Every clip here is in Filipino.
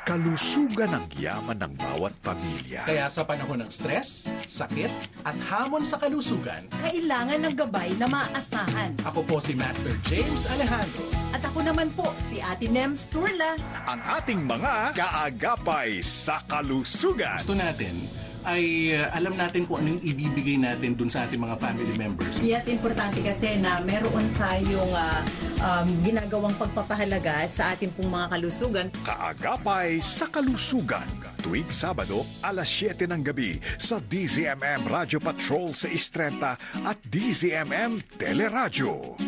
kalusugan ang yaman ng bawat pamilya. Kaya sa panahon ng stress, sakit, at hamon sa kalusugan, kailangan ng gabay na maaasahan. ako po si Master James Alejandro. At ako naman po si Ate Nems Turla. Ang ating mga kaagapay sa kalusugan. Gusto natin ay alam natin kung ano yung ibibigay natin dun sa ating mga family members. Yes, importante kasi na meron tayong ginagawang pagpapahalaga sa ating pong mga kalusugan. Kaagapay sa kalusugan. Tuwing Sabado, alas 7 ng gabi sa DZMM Radio Patrol sa Istrenta at DZMM Teleradyo.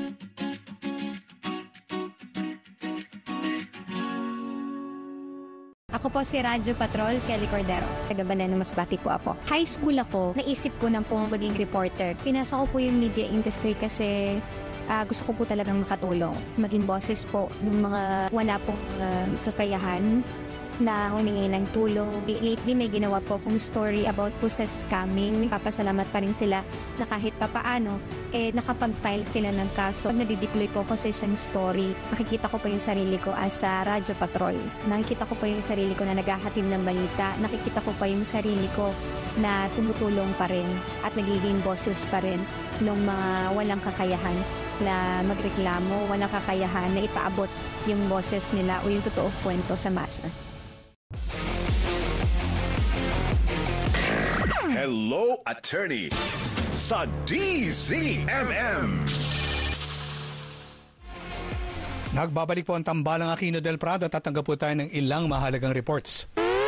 Ako po si Radyo Patrol, Kelly Cordero. Taga Baleno, Masbate po ako. High school ako, naisip ko na po maging reporter. Pinasok ko po yung media industry kasi gusto ko po talagang makatulong. Maging boses po ng mga wala pong kakayahan na humingi ng tulong. Lately, may ginawa po akong story about po sa scamming. Papasalamat pa rin sila na kahit papaano, nakapag-file sila ng kaso. Pag nadideploy po ako sa isang story, makikita ko po yung sarili ko as a Radyo Patrol. Nakikita ko po yung sarili ko na naghahatid ng balita. Nakikita ko pa yung sarili ko na tumutulong pa rin at nagiging boses pa rin ng mga walang kakayahan na magreklamo, walang kakayahan na ipaabot yung boses nila o yung totoong kwento sa masa. Hello, Attorney sa DZMM. Nagbabalik po ang tambalang Aquino del Prado at tatanggap po tayo ng ilang mahalagang reports.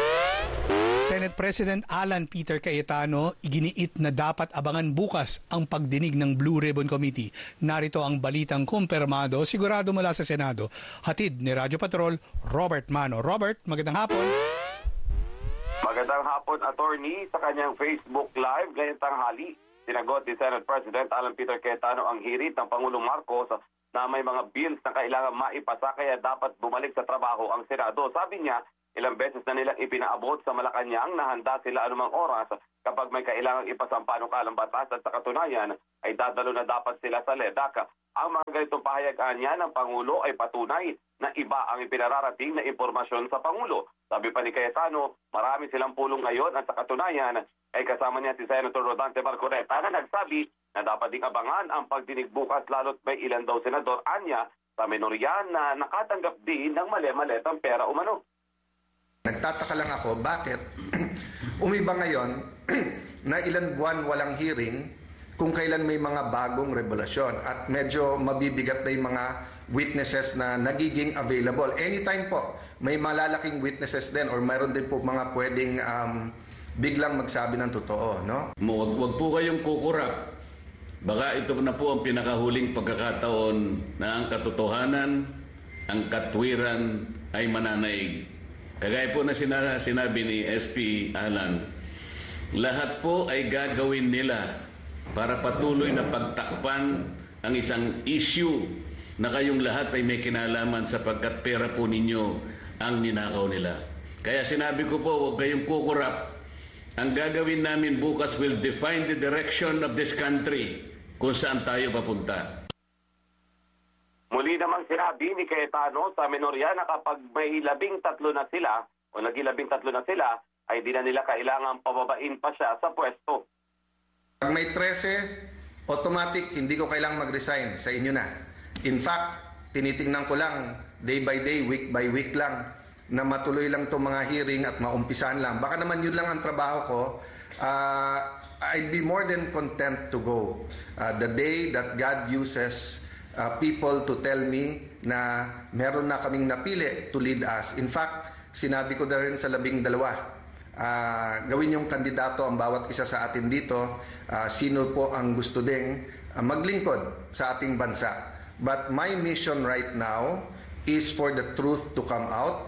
Senate President Alan Peter Cayetano iginiit na dapat abangan bukas ang pagdinig ng Blue Ribbon Committee. Narito ang balitang kumpirmado, sigurado mula sa Senado. Hatid ni Radyo Patrol, Robert Mano. Robert, magandang hapon. Magandang hapon, attorney. Sa kanyang Facebook Live ngayong tanghali, sinagot ni Senate President Alan Peter Cayetano ang hirit ng Pangulong Marcos na may mga bills na kailangan maipasa kaya dapat bumalik sa trabaho ang Senado. Sabi niya, ilang beses na nilang ipinaabot sa Malacanang na handa sila anumang oras kapag may kailangang ipasang panukalang batas at sa katunayan ay dadalo na dapat sila sa LEDAC. Ang mga ganitong pahayagan niya ng Pangulo ay patunay na iba ang ipinararating na impormasyon sa Pangulo. Sabi pa ni Cayetano, marami silang pulong ngayon at sa katunayan ay kasama niya si Senator Rodante Marcoleta na nagsabi na dapat ding abangan ang pagdinig bukas lalo't may ilan daw senador anya sa minorya na nakatanggap din ng mali-maletang pera umano. Nagtataka lang ako bakit umiba ngayon na ilan buwan walang hearing kung kailan may mga bagong revelasyon at medyo mabibigat na yung mga witnesses na nagiging available. Anytime po, may malalaking witnesses din or mayroon din po mga pwedeng biglang magsabi ng totoo, no? Huwag po kayong kukurap. Baka ito na po ang pinakahuling pagkakataon na ang katotohanan, ang katwiran ay mananaig. Kagaya po na sinabi ni SP Alan, lahat po ay gagawin nila para patuloy na pagtakpan ang isang issue na kayong lahat ay may kinalaman sapagkat pera po ninyo ang ninakaw nila. Kaya sinabi ko po, huwag kayong kukurap. Ang gagawin namin bukas will define the direction of this country kung saan tayo papunta. Muli namang sinabi ni Cayetano sa minorya na kapag may 13 na sila o nag-13 na sila, ay di na nila kailangan pababain pa siya sa pwesto. Pag may 13, automatic, hindi ko kailangang mag-resign sa inyo na. In fact, tinitingnan ko lang day by day, week by week lang na matuloy lang itong mga hearing at maumpisahan lang. Baka naman yun lang ang trabaho ko. I'd be more than content to go. The day that God uses people to tell me na meron na kaming napili to lead us. In fact, sinabi ko na rin sa 12, gawin yung kandidato ang bawat isa sa atin dito, sino po ang gusto ding maglingkod sa ating bansa. But my mission right now is for the truth to come out.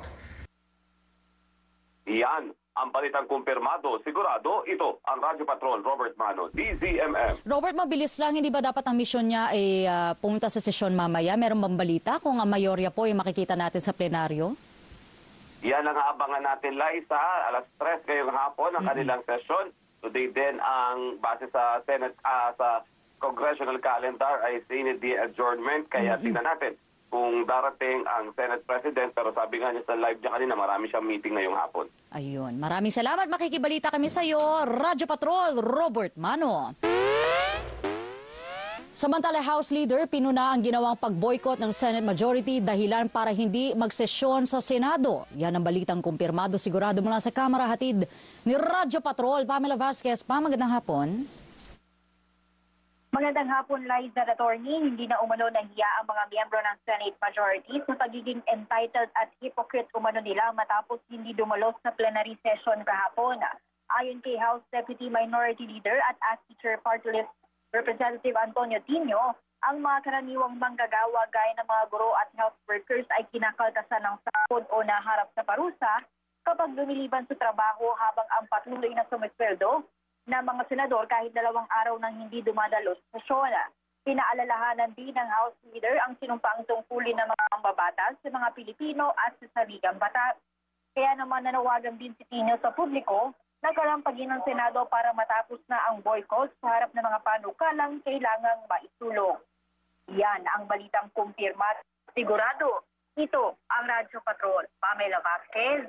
Iyan ang balitang kumpirmado. Sigurado, ito ang Radyo Patrol, Robert Mano, DZMM. Robert, mabilis lang. Hindi ba dapat ang misyon niya ay pumunta sa sesyon mamaya? Meron bang balita kung ang mayorya po ay makikita natin sa plenaryo? Yan ang aabangan natin, Liza. Alas 3 ngayong hapon ang kanilang sesyon. Today din ang base sa Senate, sa congressional calendar ay Senate adjournment. Kaya tingnan natin kung darating ang Senate President, pero sabi nga niya sa live niya kanina, marami siyang meeting ngayong hapon. Ayun. Maraming salamat. Makikibalita kami sa iyo, Radyo Patrol, Robert Mano. Samantala, House Leader, pinuna ang ginawang pag-boycott ng Senate Majority dahilan para hindi magsesyon sa Senado. Yan ang balitang kumpirmado sigurado mula sa Kamara, hatid ni Radyo Patrol. Pamela Vasquez, magandang hapon. Magandang hapon, Liza Attorney. Hindi na umano nahiya ang mga miyembro ng Senate Majority sa pagiging entitled at hypocrite umano nila matapos hindi dumalos sa plenary session kahapon. Ayon kay House Deputy Minority Leader at ASCII Chair Party List Representative Antonio Tino, ang mga karaniwang manggagawa gaya ng mga guro at health workers ay kinakaltasan ng sahod o naharap sa parusa kapag lumiliban sa trabaho habang ang patuloy na sumisweldo na mga senador kahit 2 araw nang hindi dumadalo sa sesyon. Pinaalalahanan din ng House Leader ang sinumpaang tungkulin ng mga mambabatas sa mga Pilipino at sa saligang batas. Kaya naman nanawagan din si Tino sa publiko na kalampagin ng Senado para matapos na ang boycott sa harap ng mga panukalang kailangang maisulong. Yan ang balitang kumpirmat. Sigurado, ito ang Radyo Patrol. Pamela Vasquez,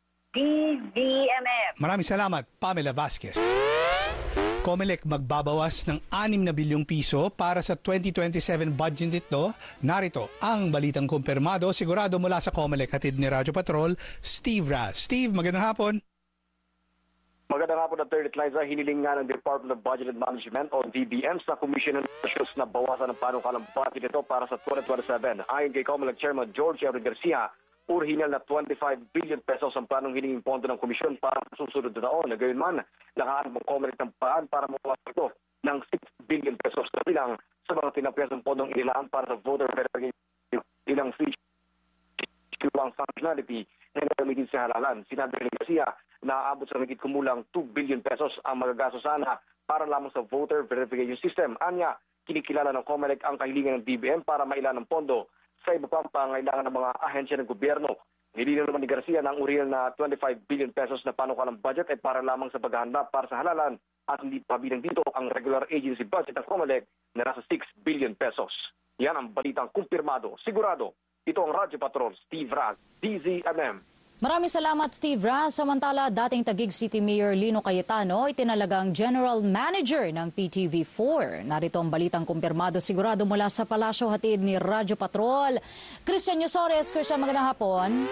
DZMM. Maraming salamat, Pamela Vasquez. COMELEC magbabawas ng 6 na bilyong piso para sa 2027 budget nito. Narito ang balitang kumpirmado sigurado mula sa COMELEC, hatid ni Radyo Patrol, Steve Raz. Steve, magandang hapon. Magandang hapon, Attorney Liza. Hiniling nga ng Department of Budget and Management o DBM sa Commission on Issues na bawasan ng panukalang budget nito para sa 2027. Ayon kay COMELEC Chairman George R. Garcia, orihinal na 25 billion pesos ang planong hiningin pondo ng komisyon para sa susunod na taon. Gayunman, nakahanap ang COMELEC ng paraan para mawasan ito ng 6 billion pesos na bilang sa mga tinapyas ng pondong inilaan para sa voter verification ilang feature ang functionality na gagamitin sa halalan. Sinabi ni Garcia na aabot sa higit kumulang 2 billion pesos ang magagasto sana para lamang sa voter verification system. Anya, kinikilala ng COMELEC ang kahilingan ng DBM para mailan ng pondo sa iba pang pangailangan ng mga ahensya ng gobyerno. Nilinaw naman ni Garcia na ang original na 25 billion pesos na panukalang budget ay para lamang sa paghahanda para sa halalan at hindi pabilang dito ang regular agency budget ng COMELEC na nasa 6 billion pesos. Yan ang balitang kumpirmado. Sigurado, ito ang Radyo Patrol, Steve Raz, DZMM. Maraming salamat, Steve Raz. Samantala, dating Taguig City Mayor Lino Cayetano itinalagang General Manager ng PTV4. Narito ang balitang kumpirmado sigurado mula sa Palasyo, hatid ni Radyo Patrol. Christian Yusores. Christian, magandang hapon.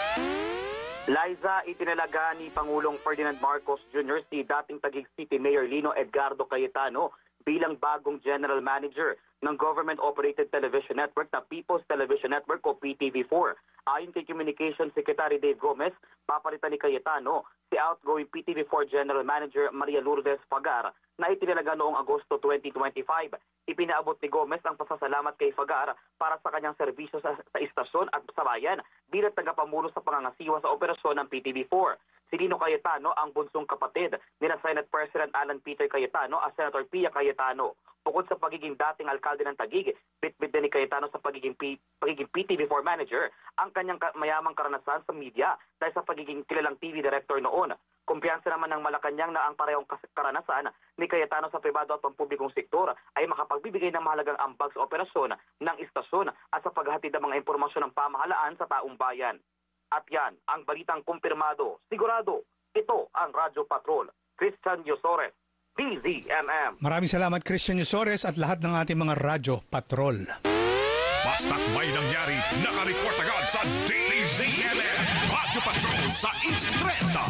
Liza, itinalaga ni Pangulong Ferdinand Marcos Jr. si dating Taguig City Mayor Lino Edgardo Cayetano bilang bagong General Manager ng Government-Operated Television Network na People's Television Network o PTV4. Ayon kay Communications Secretary Dave Gomez, papalitan ni Cayetano si outgoing PTV4 General Manager Maria Lourdes Fagar na itinalaga noong Agosto 2025. Ipinaabot ni Gomez ang pasasalamat kay Fagar para sa kanyang serbisyo sa istasyon at sa bayan bilang tagapamuno sa pangangasiwa sa operasyon ng PTV4. Si Lino Cayetano ang bunsong kapatid ni Senate President Alan Peter Cayetano at Senator Pia Cayetano. Bukod sa pagiging dating alkalde ng Taguig, bit-bit din ni Cayetano sa pagiging PTV4 manager ang kanyang mayamang karanasan sa media dahil sa pagiging kilalang TV director noon. Kumpiyansa naman ng Malacanang na ang parehong karanasan ni Cayetano sa pribado at pampublikong sektor ay makapagbibigay ng mahalagang ambag sa operasyon ng istasyon at sa paghahatid ng mga impormasyon ng pamahalaan sa taong bayan. At yan ang balitang kumpirmado. Sigurado, ito ang Radyo Patrol. Christian Yusores, DZMM. Maraming salamat, Christian Yusores at lahat ng ating mga Radyo Patrol. Basta't may nangyari, nakareport agad sa DZMM. Radyo Patrol sa Istreta.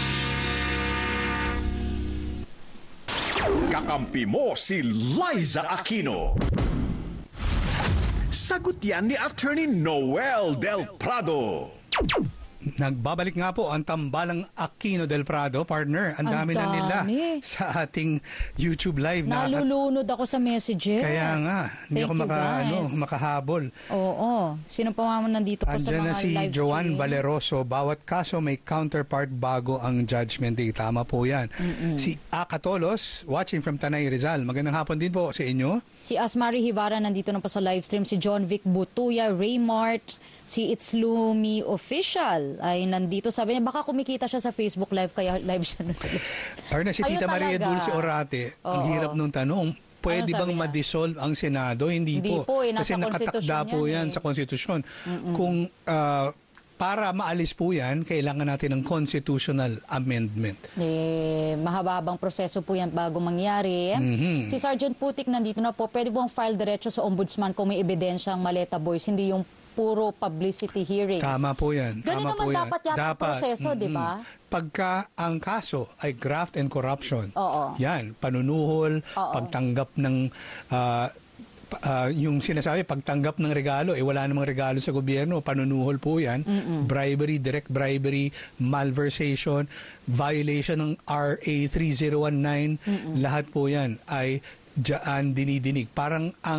Kakampi mo si Liza Aquino. Sagot yan ni Attorney Noel Del Prado. Nagbabalik nga po ang tambalang Aquino del Prado, partner. Ang dami na nila sa ating YouTube live. Nalulunod ako sa messages. Kaya nga, hindi ako makahabol. Oo. Sino pa mga nandito po sa mga na si live Joan stream? Valeroso. Bawat kaso may counterpart bago ang judgment day. Tama po yan. Si Akatolos, watching from Tanay Rizal. Magandang hapon din po sa inyo. Si Asmari Hivara nandito na pa sa live stream. Si John Vic Butuya, Raymart, si It's Lumi Official ay nandito. Sabi niya, baka kumikita siya sa Facebook Live, kaya live siya. Or na si Tita Maria Dulce Orate. Ang hirap nung tanong, Pwede Ano sabi bang niya? ma-dissolve ang Senado? Hindi po. Nasa Kasi nakatakda konstitusyon po yan yan sa konstitusyon. Kung para maalis po yan, kailangan natin ng constitutional amendment. Mahababang proseso po yan bago mangyari. Si Sergeant Putik nandito na po. Pwede po ang file diretso sa ombudsman kung may ebidensyang Maleta Boys, hindi yung puro publicity hearings. Tama po yan. Ganun Tama naman po yan. dapat yata ang proseso, di ba? Pagka ang kaso ay graft and corruption, Oo. yan, panunuhol, Oo. pagtanggap ng yung sinasabi, pagtanggap ng regalo, wala namang regalo sa gobyerno, panunuhol po yan, bribery, direct bribery, malversation, violation ng RA 3019, lahat po yan ay dyan dinidinig. Parang ang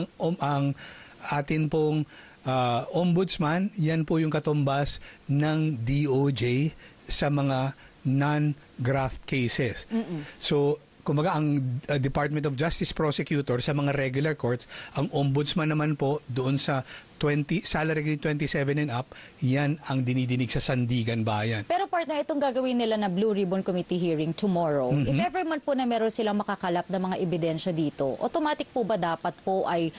atin pong ombudsman, yan po yung katumbas ng DOJ sa mga non-graft cases. So, kumbaga ang Department of Justice prosecutor sa mga regular courts, ang ombudsman naman po doon sa salary grade 27 and up, yan ang dinidinig sa Sandigan Bayan. Pero partner, itong gagawin nila na Blue Ribbon Committee hearing tomorrow, if ever man po na meron silang makakalap na mga ebidensya dito, automatic po ba dapat po ay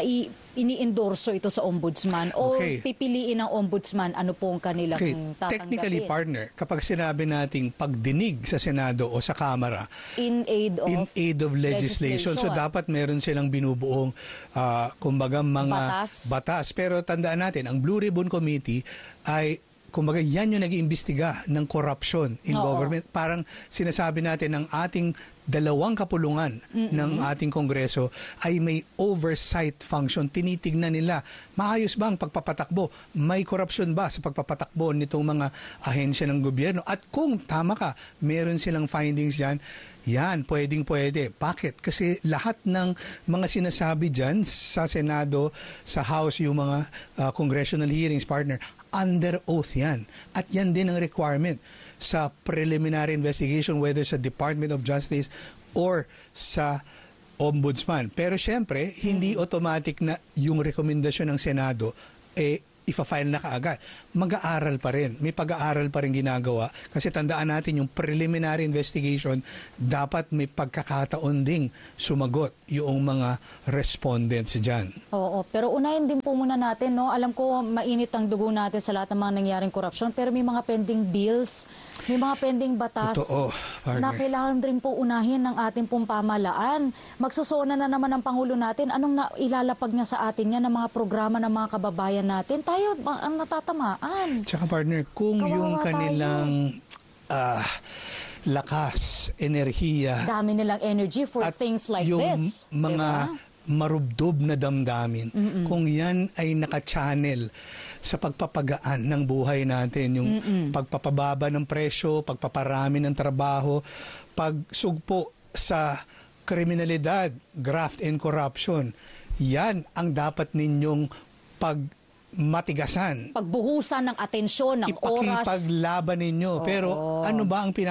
ini-endorso ito sa ombudsman o pipiliin ng ombudsman ano po ang kanilang tatanggapin? Technically, partner, kapag sinabi nating pagdinig sa Senado o sa Kamara, in aid of legislation. So dapat meron silang binubuong kumbaga mga batas. Pero tandaan natin, ang Blue Ribbon Committee ay kumbaga yan yung nag-iimbestiga ng corruption in government. Parang sinasabi natin ng ating dalawang kapulungan ng ating Kongreso ay may oversight function. Tinitignan nila, maayos ba ang pagpapatakbo? May korupsyon ba sa pagpapatakbo nitong mga ahensya ng gobyerno? At kung tama ka, meron silang findings yan, yan, pwedeng-pwede. Bakit? Kasi lahat ng mga sinasabi dyan sa Senado, sa House, yung mga congressional hearings, partner, under oath yan. At yan din ang requirement sa preliminary investigation, whether sa Department of Justice or sa Ombudsman. Pero syempre, hindi automatic na yung rekomendasyon ng Senado ipa-file na kaagad. Mag-aaral pa rin. May pag-aaral pa rin ginagawa. Kasi tandaan natin yung preliminary investigation, dapat may pagkakataon ding sumagot yung mga respondents dyan. Oo, pero unahin din po muna natin, no? Alam ko mainit ang dugo natin sa lahat ng mga nangyaring korupsyon, pero may mga pending bills, may mga pending batas na kailangan rin po unahin ng ating pong pamahalaan. Magsusona na naman ang Pangulo natin. Anong ilalapag niya sa atin yan ng mga programa ng mga kababayan natin? Tayo ang natatamaan. Tsaka partner, kung Kawawa yung kanilang lakas, enerhiya, dami nilang energy for things like yung this. mga marubdob na damdamin, kung yan ay naka-channel sa pagpapagaan ng buhay natin, yung pagpapababa ng presyo, pagpaparami ng trabaho, pagsugpo sa kriminalidad, graft and corruption, yan ang dapat ninyong matigasan. Pagbuhusan ng atensyon, ng oras. Ipakipaglaban ninyo. Pero ano ba ang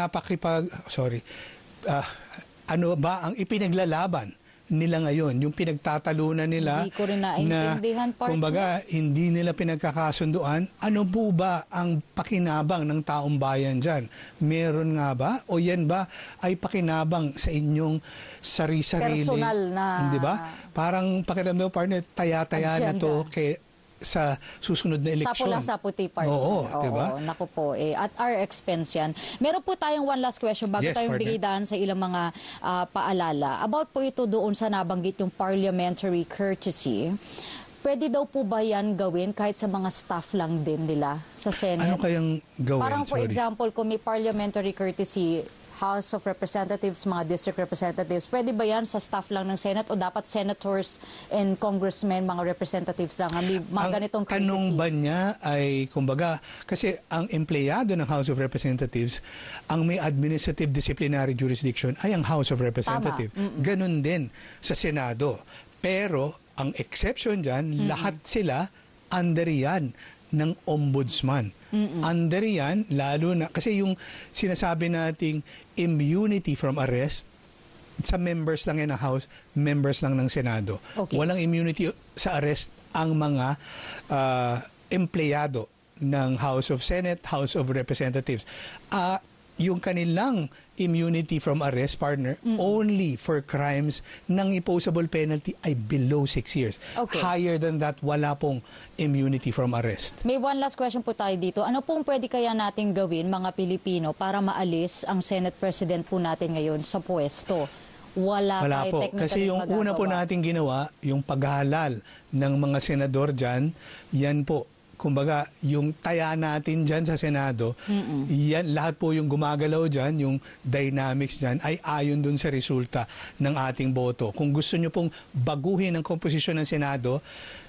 ano ba ang ipinaglalaban nila ngayon? Yung pinagtatalunan nila Hindi ko rin naintindihan, partner. kumbaga, hindi nila pinagkakasunduan. Ano po ba ang pakinabang ng taong bayan dyan? Meron nga ba? O yan ba ay pakinabang sa inyong sarili-sarili? Personal na. Di ba? Parang pakiramdam, partner, taya-taya na to sa susunod na eleksyon. Sa puti, partner. Oo, diba? Naku po. At our expense yan. Meron po tayong one last question bago tayong bigay daan sa ilang mga paalala. About po ito doon sa nabanggit yung parliamentary courtesy. Pwede daw po ba yan gawin kahit sa mga staff lang din nila sa Senate? Ano kayang gawin? Parang for example, kung may parliamentary courtesy, House of Representatives, mga district representatives, pwede ba yan sa staff lang ng Senate o dapat senators and congressmen, mga representatives lang, mga ganitong courtesies? Ang tanong ba niya ay, kumbaga, kasi ang empleyado ng House of Representatives, ang may administrative disciplinary jurisdiction ay ang House of Representatives. Ganun din sa Senado. Pero, ang exception dyan, lahat sila under yan ng ombudsman. Under yan, lalo na, kasi yung sinasabi nating immunity from arrest, sa members lang yan ng House, members lang ng Senado. Walang immunity sa arrest ang mga empleyado ng House of Senate, House of Representatives. yung kanilang immunity from arrest, partner, only for crimes ng imposable penalty ay below 6 years. Okay. Higher than that, wala pong immunity from arrest. May one last question po tayo dito. Ano pong pwede kaya natin gawin, mga Pilipino, para maalis ang Senate President po natin ngayon sa pwesto? Wala po. Kasi yung una po natin ginawa, yung paghalal ng mga senador dyan, yan po. Kumbaga, yung taya natin dyan sa Senado, yan, lahat po yung gumagalaw dyan, yung dynamics dyan, ay ayon dun sa resulta ng ating boto. Kung gusto nyo pong baguhin ang komposisyon ng Senado,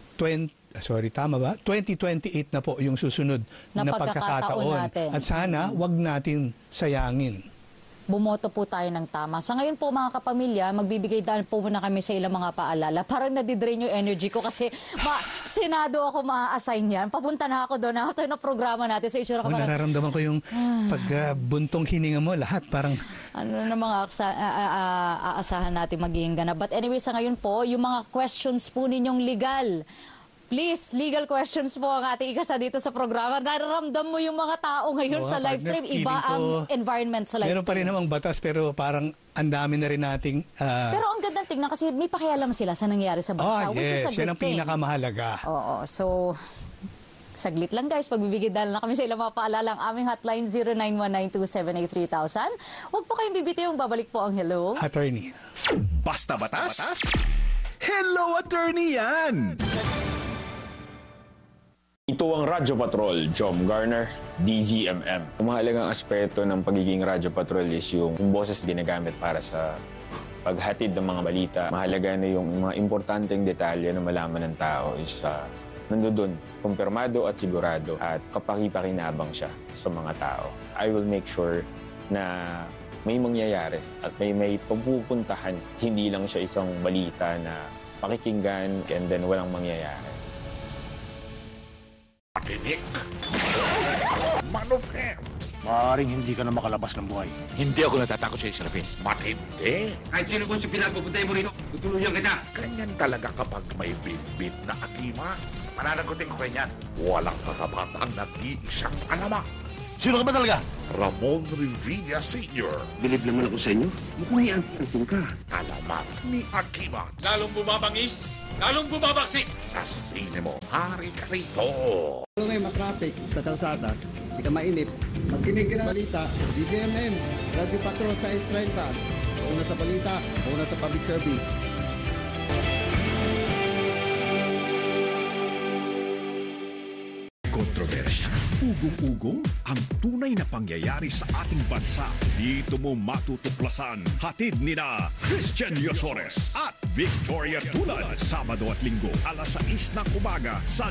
2028 na po yung susunod na pagkakataon. natin. At sana, wag natin sayangin. Bumoto po tayo ng tama. Sa ngayon po, mga kapamilya, magbibigay dahil po muna kami sa ilang mga paalala. Parang nadidrain yung energy ko kasi Senado ako ma-assign yan. Papunta na ako doon. Ako na programa natin sa issue. Nararamdaman ko yung pagbuntong hininga mo. Lahat parang... Ano na mga aasahan natin magiging ganap. But anyway, sa ngayon po, yung mga questions po ninyong legal. Please, legal questions po ang ating ikasa dito sa programa. Nararamdam mo yung mga tao ngayon sa live stream. Iba ang environment sa live stream. Meron pa rin namang batas pero parang ang dami na rin nating... Pero ang gandang tignan kasi may pakialam sila sa nangyayari sa bansa. Which is a good yan ang pinakamahalaga. Oo, so... Saglit lang guys, pagbibigay dahil na kami sa ilang mga paalala. Ang aming hotline 09192783,000. Huwag po kayong bibitiw, babalik po ang hello. Attorney. Basta batas? Hello, attorney yan! Ito ang Radyo Patrol, Jom Garner, DZMM. Ang mahalagang aspeto ng pagiging Radyo Patrol is yung boses ginagamit para sa paghatid ng mga balita. Mahalaga na yung mga importanteng detalye na malaman ng tao is nandoon, kumpirmado at sigurado at kapaki-pakinabang siya sa mga tao. I will make sure na may mangyayari at may pagpupuntahan. Hindi lang siya isang balita na pakikinggan and then walang mangyayari. Makinig. Manufem. Maaaring hindi ka na makalabas ng buhay. Hindi ako natatakot sa Israel. Matindi. Kahit sino kung si pinapupuntay mo rito, tutulungan kita. Ganyan talaga kapag may bit-bit na akima. Mananagutin ko kanyan. Walang kakabata ang nag-iisang alamak. Sino ka ba talaga? Ramon Revilla Sr. Bilib naman ako sa inyo. Mukhang iantong ka. Alamat ni Akima. Lalong bumabangis, lalong bumabaksik. Sa sine mo, hari ka rito. Kung may matraffic sa kalsada, hindi ka mainip, magkinig ka ng balita, DZMM, Radyo Patrol sa S30. Una sa balita, una sa public service. Kontrobersya, ugong-ugong, ang tunay na pangyayari sa ating bansa. Dito mo matutuklasan. Hatid ni na Christian Yosores at Victoria Tulad. Sabado at Linggo, alas 6 ng umaga sa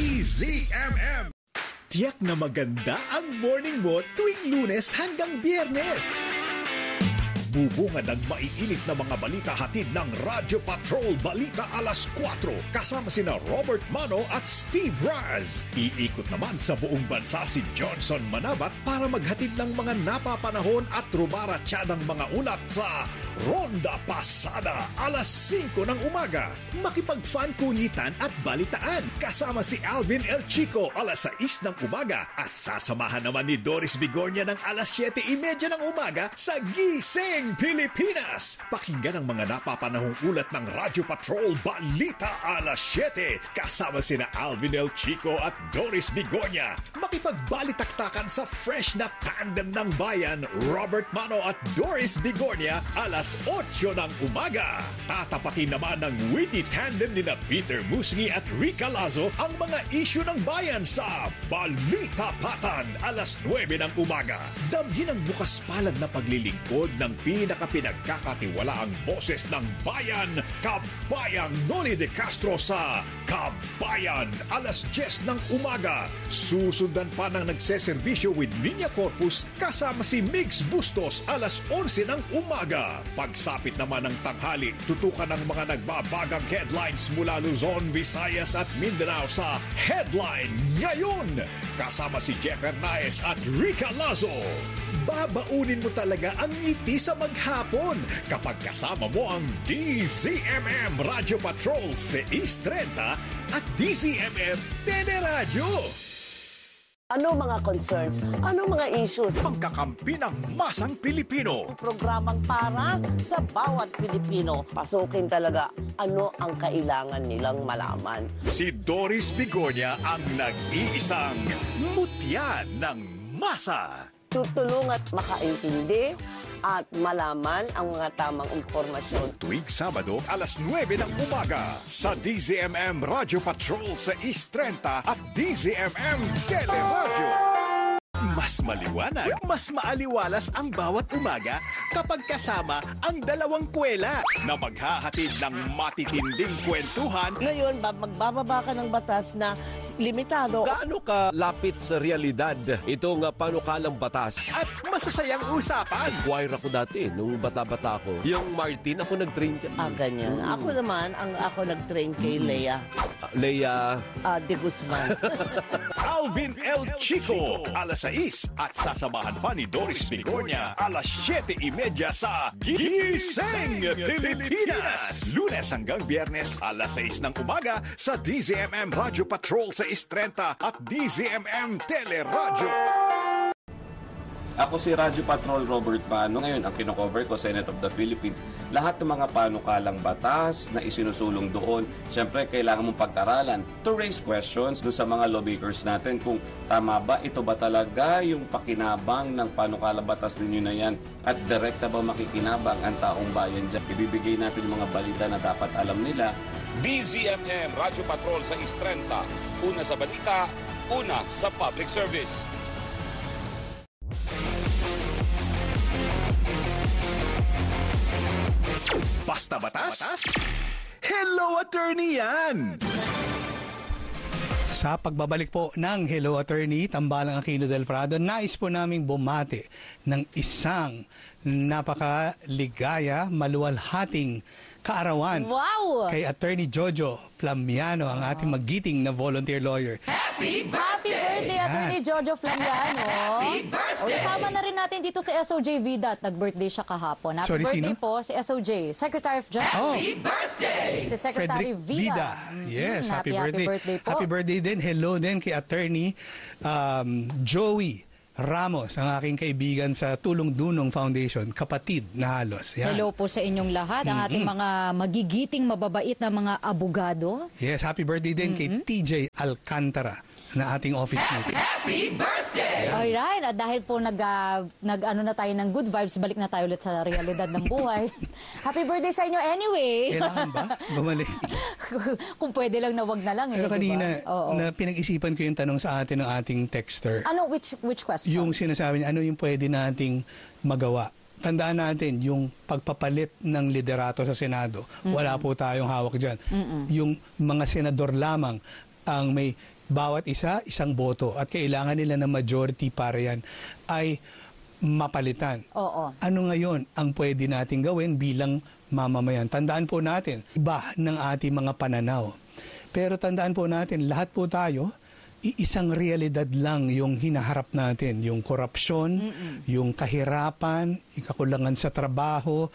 DZMM. Tiyak na maganda ang morning mo tuwing Lunes hanggang Biyernes. Bubungad ang maiinit na mga balita hatid ng Radyo Patrol Balita alas 4 kasama sina Robert Mano at Steve Raz. Iikot naman sa buong bansa si Johnson Manabat para maghatid ng mga napapanahon at rumaratsyadang mga ulat sa Ronda Pasada alas 5 ng umaga. Makipag-fan kulitan at balitaan kasama si Alvin El Chico alas 6 ng umaga at sasamahan naman ni Doris Bigornia ng alas 7:30 ng umaga sa Gising Pilipinas. Pakinggan ang mga napapanahong ulat ng Radyo Patrol Balita alas 7 kasama sina Alvin El Chico at Doris Bigornia. Makipagbalitaktakan sa fresh na tandem ng bayan Robert Mano at Doris Bigornia alas 8 ng umaga. Tatapatin naman ng witty tandem nina Peter Musngi at Rica Lazo ang mga isyu ng bayan sa Balita Patan alas 9 ng umaga. Damhin ang bukas palad na paglilingkod ng pinakapinagkakatiwalaang boses ng bayan, Kabayang Noli de Castro sa Kabayan alas 10 ng umaga. Susundan pa ng nagseserbisyo with Niña Corpus kasama si Migs Bustos alas 11 ng umaga. Pagsapit naman ng tanghali, tutukan ng mga nagbabagang headlines mula Luzon, Visayas at Mindanao sa Headline Ngayon. Kasama si Jeff Hernaez at Rica Lazo. Babaunin mo talaga ang ngiti sa maghapon kapag kasama mo ang DZMM Radio Patrol 630 at DZMM Teleradyo. Ano mga concerns? Ano mga issues? Pangkakampi ng masang Pilipino. Programang para sa bawat Pilipino. Pasukin talaga ano ang kailangan nilang malaman. Si Doris Bigornia ang nag-iisang mutya ng masa. Tutulong at makaintindi at malaman ang mga tamang impormasyon. Tuwing Sabado, alas 9 ng umaga sa DZMM Radio Patrol sa East 30 at DZMM Teleradio. Mas maliwanag, mas maaliwalas ang bawat umaga kapag kasama ang dalawang kwela na maghahatid ng matitinding kwentuhan. Ngayon, magbababa ka ng batas na limitado. Gaano ka lapit sa realidad itong panukalang batas? At masasayang usapan. Choir ako dati, nung bata-bata ako. Yung Martin, ako nag-train dyan. Ganyan. Ako naman, ako nag-train kay Lea. Lea? De Guzman. Alvin El Chico, alas 6 at sasamahan pa ni Doris Bigornia, alas 7:30 sa Gising Pilipinas. Lunes hanggang Biyernes, alas 6 ng umaga sa DZMM Radio Patrol sa Istrenta at DZMM Teleradio. Ako si Radyo Patrol Robert Pano. Ngayon, ang kinocover ko, Senate of the Philippines. Lahat ng mga panukalang batas na isinusulong doon, syempre, kailangan mong pag-aralan to raise questions doon sa mga lawmakers natin kung tama ba, ito ba talaga yung pakinabang ng panukalang batas ninyo na yan at direkta ba makikinabang ang taong bayan dyan. Ibibigay natin yung mga balita na dapat alam nila. DZMM Radyo Patrol sa Istrenta. Una sa balita, una sa public service. Basta batas? Hello, attorney yan! Sa pagbabalik po ng Hello Attorney, Tambalang Aquino del Prado, nais po naming bumati ng isang napakaligaya, maluwalhating kaarawan kay Attorney Jojo Flamiano, ang ating magiting na volunteer lawyer. Happy birthday, Attorney Jojo Flamiano. Happy birthday! O, isama na rin natin dito si SOJ Vida at nag-birthday siya kahapon. Happy birthday po si SOJ, Secretary of Justice. Happy birthday! Si Secretary Vida. Yes, happy birthday. Po. Happy birthday din. Hello din kay Attorney Joey Ramos, ang aking kaibigan sa Tulong Dunong Foundation, kapatid na halos. Yan. Hello po sa inyong lahat, ang ating mga magigiting, mababait na mga abogado. Yes, happy birthday din kay TJ Alcantara na ating office mate. Happy birthday! Alright, at dahil po nag-ano na tayo ng good vibes, balik na tayo ulit sa realidad ng buhay. Happy birthday sa inyo anyway! Kailangan ba? Bumalik. Kung pwede lang na wag na lang eh. Pero kanina, diba? na pinag-isipan ko yung tanong sa atin ng ating texter. Ano, which question? Yung sinasabi niya, ano yung pwede nating magawa? Tandaan natin, yung pagpapalit ng liderato sa Senado, wala po tayong hawak dyan. Yung mga senador lamang ang may bawat isang boto at kailangan nila ng majority para yan ay mapalitan. Oo. Ano ngayon ang pwede natin gawin bilang mamamayan? Tandaan po natin, iba ng ating mga pananaw. Pero tandaan po natin, lahat po tayo, isang realidad lang yung hinaharap natin. Yung korupsyon, yung kahirapan, kakulangan sa trabaho,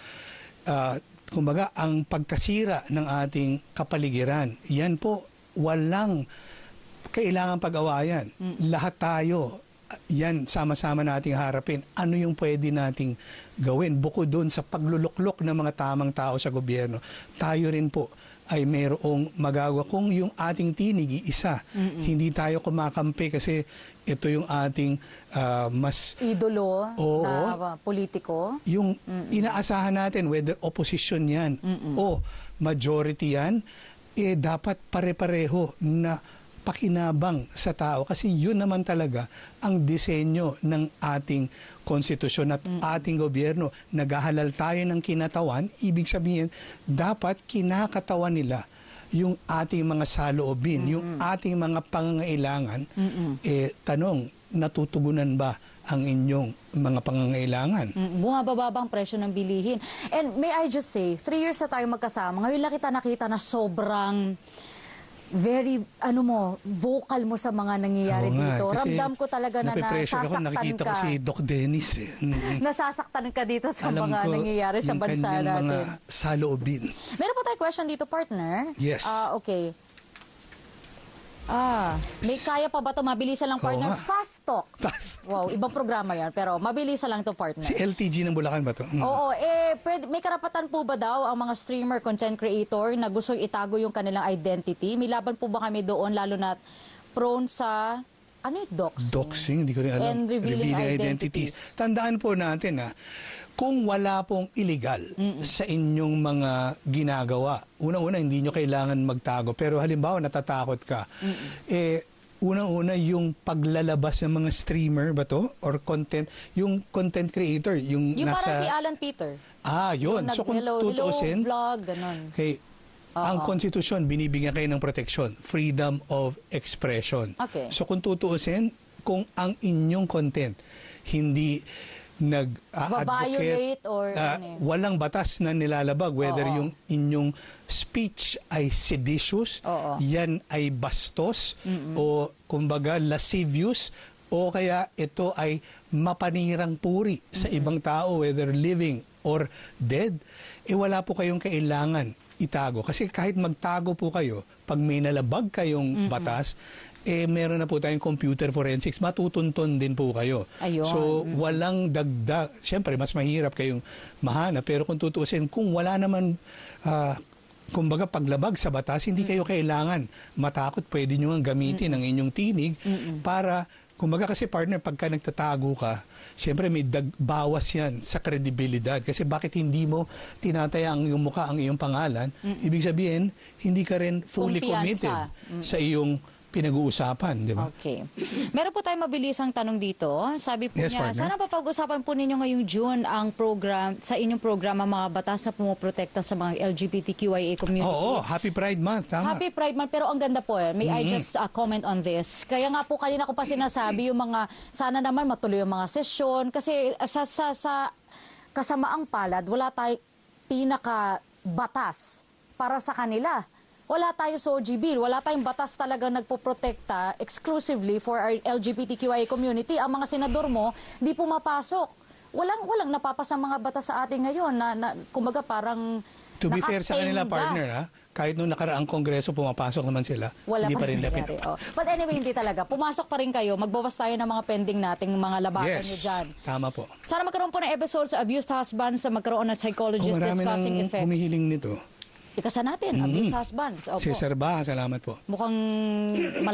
kumbaga ang pagkasira ng ating kapaligiran. Yan po, walang kailangan pag-awayan. Lahat tayo, yan, sama-sama nating harapin. Ano yung pwede nating gawin? Bukod doon sa pagluluklok ng mga tamang tao sa gobyerno, tayo rin po ay mayroong magagawa kung yung ating tinig isa. Hindi tayo kumakampi kasi ito yung ating mas idolo na politiko. Yung inaasahan natin, whether opposition yan o majority yan, dapat pare-pareho na pakinabang sa tao kasi yun naman talaga ang disenyo ng ating konstitusyon at ating gobyerno. Naghahalal tayo ng kinatawan, ibig sabihin dapat kinakatawan nila yung ating mga saloobin, yung ating mga pangangailangan. Tanong, natutugunan ba ang inyong mga pangangailangan? Bumababa ba ang presyo ng bilihin? And may I just say, 3 years na tayo magkasama, ngayon lang kita nakita na sobrang very, vocal mo sa mga nangyayari dito. Ramdam ko talaga na nasasaktan nakikita ka. ko si Doc Dennis. Nasasaktan ka dito sa mga nangyayari sa bansa natin. Mga saloobin. Meron pa tayo question dito, partner. Yes. Okay. May kaya pa ba ito? Mabilisan lang, partner. Fast Talk. Wow, ibang programa yan. Pero mabilisan lang ito, partner. Si LTG ng Bulacan ba ito? Oo. May karapatan po ba daw ang mga streamer, content creator na gustong itago yung kanilang identity? May laban po ba kami doon, lalo na prone sa, doxing? Doxing, hindi ko rin alam. And revealing identities. Tandaan po natin kung wala pong illegal sa inyong mga ginagawa, unang-una hindi nyo kailangan magtago. Pero halimbawa natatakot ka, unang-una yung paglalabas ng mga streamer ba to? Or content, yung content creator. Yung parang si Alan Peter. Yun. So kung tutuusin, vlog, ganun. Okay, ang konstitusyon, binibigyan kayo ng proteksyon, freedom of expression. Okay. So kung tutuusin, kung ang inyong content hindi violate or walang batas na nilalabag, whether yung inyong speech ay seditious, yan ay bastos, o kumbaga lascivious, o kaya ito ay mapanirang puri sa ibang tao, whether living or dead, wala po kayong kailangan itago. Kasi kahit magtago po kayo, pag may nalabag kayong batas, meron na po tayong computer forensics, matutunton din po kayo. Ayun. So, walang dagdag. Siyempre, mas mahirap kayong mahanap. Pero kung tutuusin, kung wala naman, kumbaga, paglabag sa batas, hindi kayo kailangan matakot. Pwede nyo nga gamitin ang inyong tinig para, kumbaga kasi partner, pagka nagtatago ka, siyempre may bawas yan sa kredibilidad. Kasi bakit hindi mo tinataya ang iyong mukha, ang iyong pangalan? Ibig sabihin, hindi ka rin fully committed sa iyong pinag-uusapan, di ba? Okay. Meron po tayong mabilisang tanong dito. Sabi po niya, partner. sana papag-usapan po ninyo ngayong June ang program, sa inyong programa, mga batas na pumoprotekta sa mga LGBTQIA community. Oo, Happy Pride Month, tama. Happy Pride Month, pero ang ganda po. May I just comment on this? Kaya nga po kanina ko pa sinasabi yung mga, sana naman matuloy yung mga sesyon. Kasi sa kasamaang palad, wala tayong pinaka-batas para sa kanila. Wala tayong SOGI bill, wala tayong batas talagang nagpoprotekta exclusively for our LGBTQIA community. Ang mga senador mo, di pumapasok. Walang napapasa mga batas sa atin ngayon na kumbaga parang to be fair sa kanila, partner, kahit nung nakaraang kongreso pumapasok naman sila, wala hindi pa rin nangyari. But anyway, hindi talaga. Pumasok pa rin kayo. Magbawas tayo ng mga pending nating mga labakan nyo dyan. Tama po. Sana magkaroon po ng episode sa abused husbands, sa magkaroon ng psychologist discussing effects. Marami nang humihiling nito. Ikasa natin, abused husbands. Cesar Baha, salamat po. Mukhang